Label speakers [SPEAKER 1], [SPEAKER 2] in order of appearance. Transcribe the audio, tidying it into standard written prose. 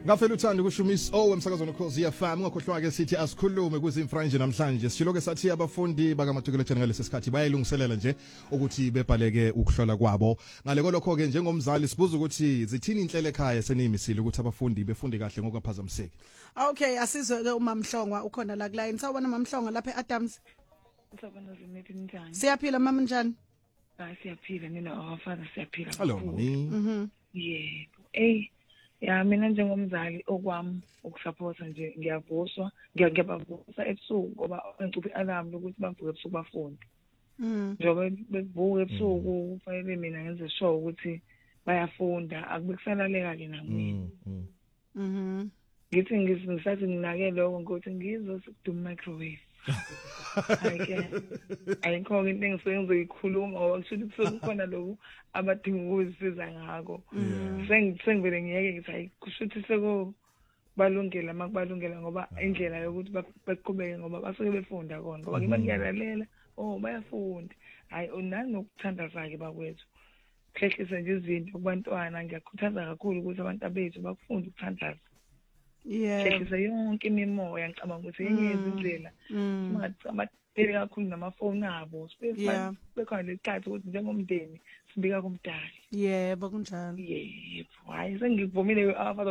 [SPEAKER 1] Ngafela uthando kusho Miss O emsakazweni Khosi FM ngakhohlwa ke sithi asikhulume kuzimfra nje namhlanje siloke sathi abafundi bakaMatriculation ngalesi sikhathi bayilungiselela nje ukuthi bebhaleke ukuhlola kwabo ngale kolokho ke njengomzali sibuza ukuthi zithini inhlelo ekhaya seniyimisile ukuthi abafundi befunde kahle ngokuphazamiseki.
[SPEAKER 2] Okay asizwe ke uMamhlongwa ukhona la line sawubona Mamhlongwa lapha eAdams.
[SPEAKER 3] Sawubona Zimeti njani?
[SPEAKER 2] Siyaphila mama njani?
[SPEAKER 3] Siyaphila mina abafana siyaphila.
[SPEAKER 1] Hello mami.
[SPEAKER 3] Yebo. Ya mina njengomzali okwami ukusupporta nje ngiyavuswa ngiyabavusa ebusuku ngoba ngicuphe alarm ukuthi bavuke ebusuku bafunde. Njobe bevuke ebusuku kufanele mina ngenze sure ukuthi bayafunda akube kusalaleka ke nami. Ngithi ngisathi nginake lokho ukuthi ngizwe sikuduma microwave. Ayikho into engisuke ngizoyikhuluma ngoba kusho ukuthi kukhona lokho abadinga ukuzisiza ngako. Sengivele ngiyeke ngithi hayi kusho ukuthi seko balungela makubalungela ngoba indlela yokuthi baqhubeke ngoba basuke befunda kona ngoba ngiba ngiyalalela bayafunda hayi unani nokuthandaza ke bakwethu hlehlisa nje izinto kubantwana ngiyakhuthaza kakhulu ukuthi abantu abethu bakufunde ukuthandaza. Hlehlisa yonke imimoya ngicabanga ukuthi yenye izindlela singacamateli kakhulu namafoni abo bekhona lesikhathi ukuthi njengomndeni sibika kumdali.
[SPEAKER 2] Yebo kunjalo.
[SPEAKER 3] Yebo hayi sengivumile